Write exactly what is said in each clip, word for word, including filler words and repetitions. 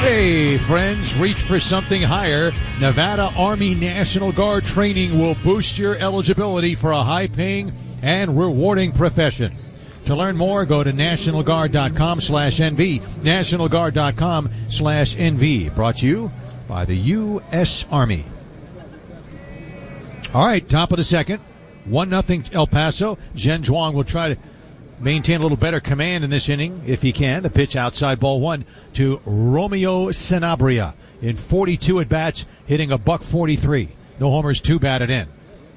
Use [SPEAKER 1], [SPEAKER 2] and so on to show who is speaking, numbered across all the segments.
[SPEAKER 1] Hey, friends, reach for something higher. Nevada Army National Guard training will boost your eligibility for a high-paying and rewarding profession. To learn more, go to nationalguard.com slash NV, nationalguard.com slash NV. Brought to you by the U S Army. All right, top of the second. one nothing El Paso. Zhen Zhuang will try to maintain a little better command in this inning if he can. The pitch outside, ball one to Romeo Sanabria in forty-two at-bats, hitting a buck forty-three. No homers, two batted in.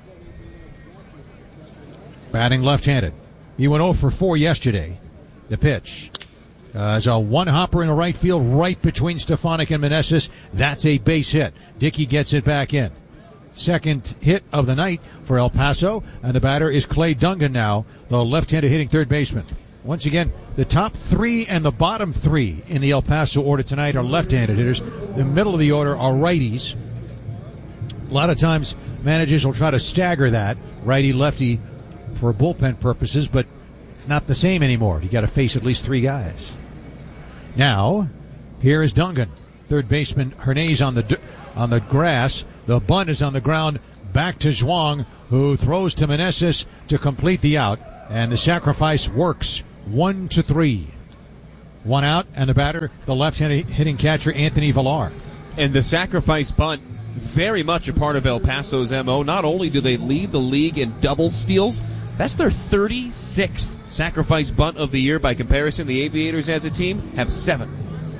[SPEAKER 1] Batting left-handed. He went oh for four yesterday. The pitch. Uh, as a one-hopper in the right field, right between Stefanik and Meneses. That's a base hit. Dickey gets it back in. Second hit of the night for El Paso, and the batter is Clay Dungan now, the left-handed hitting third baseman. Once again, the top three and the bottom three in the El Paso order tonight are left-handed hitters. The middle of the order are righties. A lot of times, managers will try to stagger that, righty-lefty, for bullpen purposes, but it's not the same anymore. You got to face at least three guys. Now, here is Dungan. Third baseman Hernandez on the on the grass. The bunt is on the ground. Back to Zhuang, who throws to Meneses to complete the out. And the sacrifice works. One to three. One out, and the batter, the left-handed hitting catcher, Anthony Villar.
[SPEAKER 2] And the sacrifice bunt, very much a part of El Paso's M O. Not only do they lead the league in double steals, that's their thirty-sixth sacrifice bunt of the year. By comparison, the Aviators as a team have seven.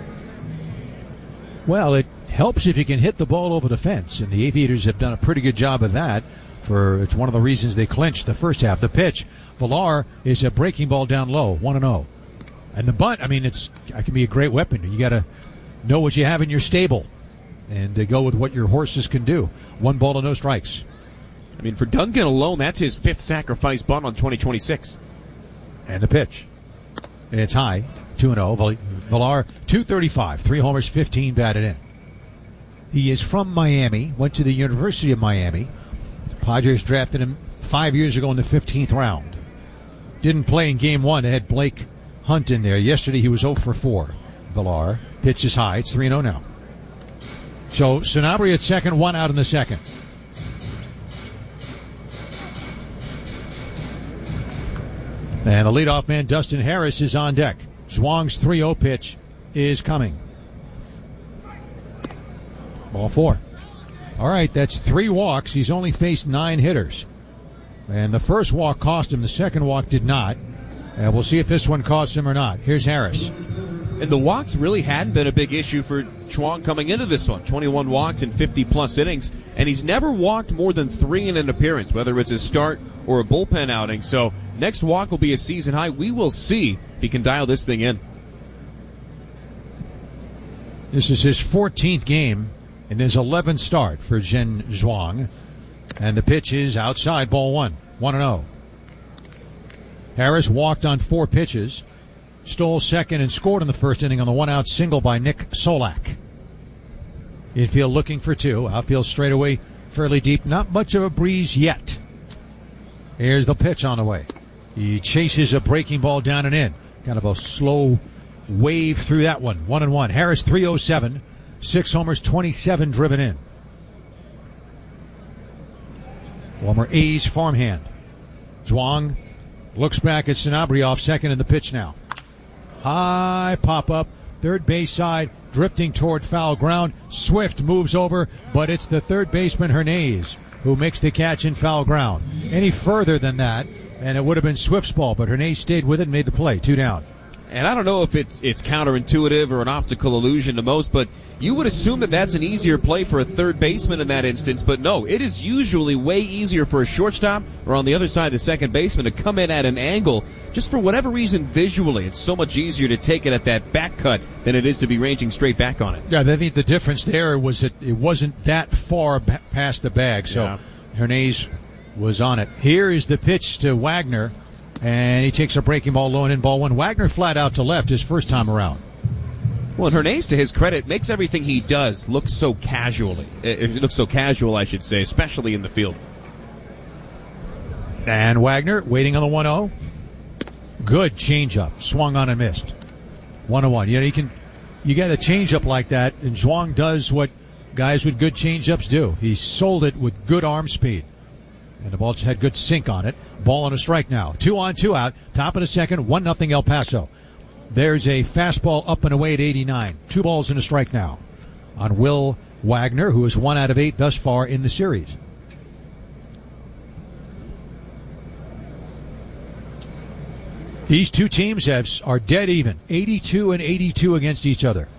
[SPEAKER 1] Well, it helps if you can hit the ball over the fence, and the Aviators have done a pretty good job of that. For it's one of the reasons they clinched the first half. The pitch, Villar is a breaking ball down low, one and oh. And the bunt, I mean, it's it can be a great weapon. You got to know what you have in your stable and uh, go with what your horses can do. One ball to no strikes.
[SPEAKER 2] I mean, for Dungan alone, that's his fifth sacrifice bunt on twenty twenty-six.
[SPEAKER 1] And the pitch. And it's high, two and oh. Villar, two thirty-five, three homers, fifteen batted in. He is from Miami, went to the University of Miami. The Padres drafted him five years ago in the fifteenth round. Didn't play in game one. They had Blake Hunt in there. Yesterday he was oh for four. Villar, pitch is high. It's three and oh now. So Sanabria at second, one out in the second. And the leadoff man, Dustin Harris, is on deck. Zhuang's three oh pitch is coming. Ball four. All right, that's three walks. He's only faced nine hitters. And the first walk cost him. The second walk did not. And we'll see if this one costs him or not. Here's Harris.
[SPEAKER 2] And the walks really hadn't been a big issue for Zhuang coming into this one. twenty-one walks in fifty-plus innings. And he's never walked more than three in an appearance, whether it's a start or a bullpen outing. So next walk will be a season high. We will see if he can dial this thing in.
[SPEAKER 1] This is his fourteenth game in his eleventh start for Zhen Zhuang. And the pitch is outside, ball one. one and oh. Harris walked on four pitches. Stole second and scored in the first inning on the one-out single by Nick Solak. Infield looking for two. Outfield straightaway fairly deep. Not much of a breeze yet. Here's the pitch on the way. He chases a breaking ball down and in. Kind of a slow wave through that one. One and one. Harris three oh seven. Six homers, twenty-seven driven in. Former A's farmhand. Zhuang looks back at Sanabria off second in the pitch now. High pop-up, third base side, drifting toward foul ground. Swift moves over, but it's the third baseman Hernandez who makes the catch in foul ground. Any further than that, and it would have been Swift's ball, but Hernandez stayed with it and made the play. Two down.
[SPEAKER 2] And I don't know if it's it's counterintuitive or an optical illusion to most, but you would assume that that's an easier play for a third baseman in that instance. But no, it is usually way easier for a shortstop or on the other side, the second baseman, to come in at an angle. Just for whatever reason, visually, it's so much easier to take it at that back cut than it is to be ranging straight back on it.
[SPEAKER 1] Yeah, I think the difference there was that it wasn't that far b- past the bag, so yeah. Hernandez was on it. Here is the pitch to Wagner. And he takes a breaking ball low and in, ball one. Wagner flat out to left his first time around.
[SPEAKER 2] Well, and Hernandez, to his credit, makes everything he does look so casually. It looks so casual, I should say, especially in the field.
[SPEAKER 1] And Wagner waiting on the one oh. Good changeup. Swung on and missed. one oh one. You know, you can you get a changeup like that, and Zhuang does what guys with good changeups do. He sold it with good arm speed. And the ball had good sink on it. Ball on a strike now. Two on, two out. Top of the second, one nothing El Paso. There's a fastball up and away at eighty-nine. Two balls and a strike now on Will Wagner, who is one out of eight thus far in the series. These two teams have, are dead even, eighty-two and eighty-two against each other.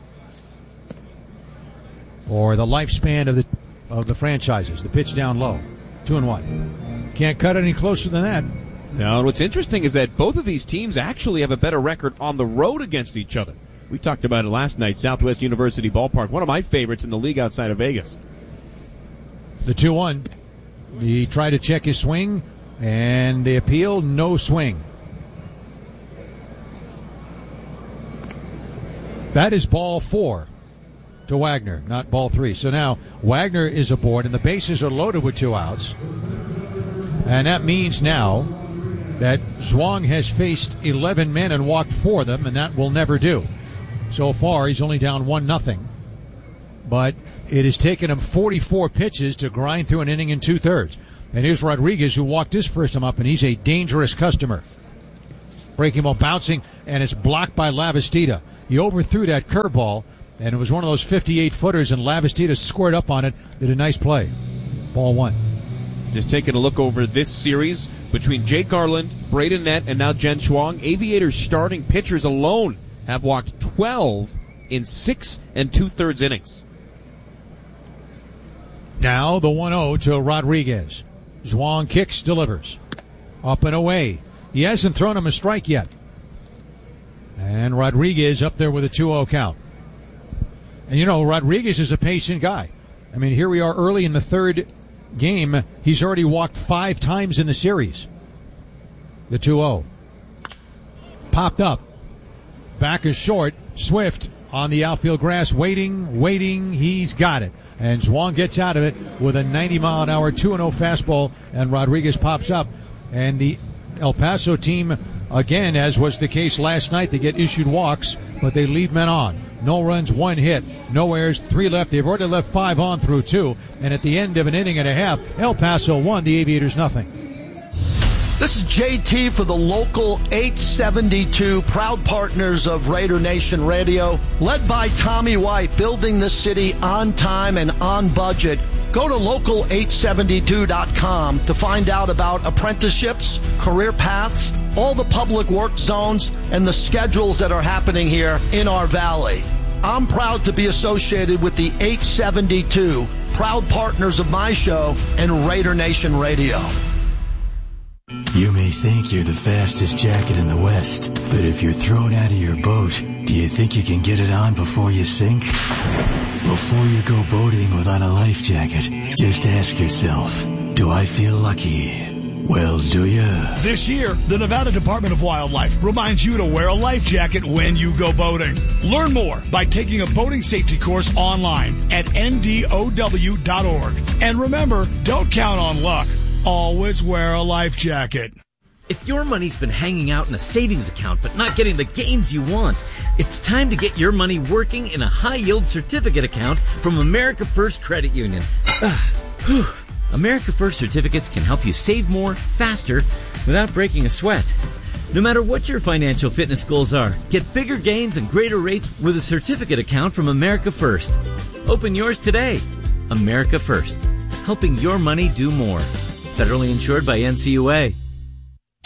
[SPEAKER 1] Or the lifespan of the of the franchises. The pitch down low, two and one. Can't cut any closer than that.
[SPEAKER 2] Now, what's interesting is that both of these teams actually have a better record on the road against each other. We talked about it last night, Southwest University Ballpark, one of my favorites in the league outside of Vegas.
[SPEAKER 1] The two one. He tried to check his swing, and the appeal, no swing. That is ball four to Wagner, not ball three. So now Wagner is aboard, and the bases are loaded with two outs. And that means now that Zhuang has faced eleven men and walked four of them, and that will never do. So far, he's only down one nothing. But it has taken him forty-four pitches to grind through an inning and two-thirds. And here's Rodriguez, who walked his first time up, and he's a dangerous customer. Breaking ball bouncing, and it's blocked by Lavastida. He overthrew that curveball, and it was one of those fifty-eight footers, and Lavastida squared up on it, did a nice play. Ball one.
[SPEAKER 2] Just taking a look over this series between Jake Garland, Braden Nett, and now Jen Zhuang. Aviators starting pitchers alone have walked twelve in six and two-thirds innings.
[SPEAKER 1] Now the one oh to Rodriguez. Zhuang kicks, delivers. Up and away. He hasn't thrown him a strike yet. And Rodriguez up there with a two oh count. And, you know, Rodriguez is a patient guy. I mean, here we are early in the third game. He's already walked five times in the series. The two oh. Popped up. Back is short. Swift on the outfield grass. Waiting, waiting. He's got it. And Zhuang gets out of it with a ninety mile an hour two and oh fastball. And Rodriguez pops up. And the El Paso team, again, as was the case last night, they get issued walks, but they leave men on. No runs, one hit, no errors, three left. They've already left five on through two. And at the end of an inning and a half, El Paso won, the Aviators nothing.
[SPEAKER 3] This is J T for the local eight seventy-two, proud partners of Raider Nation Radio. Led by Tommy White, building the city on time and on budget. Go to local eight seventy-two dot com to find out about apprenticeships, career paths, all the public work zones, and the schedules that are happening here in our valley. I'm proud to be associated with the eight seventy-two, proud partners of my show and Raider Nation Radio.
[SPEAKER 4] You may think you're the fastest jacket in the West, but if you're thrown out of your boat, do you think you can get it on before you sink? Before you go boating without a life jacket, just ask yourself, do I feel lucky? Well, do ya?
[SPEAKER 5] This year, the Nevada Department of Wildlife reminds you to wear a life jacket when you go boating. Learn more by taking a boating safety course online at N D O W dot org. And remember, don't count on luck. Always wear a life jacket.
[SPEAKER 6] If your money's been hanging out in a savings account but not getting the gains you want, it's time to get your money working in a high-yield certificate account from America First Credit Union. America First certificates can help you save more, faster, without breaking a sweat. No matter what your financial fitness goals are, get bigger gains and greater rates with a certificate account from America First. Open yours today. America First, helping your money do more. Federally insured by N C U A.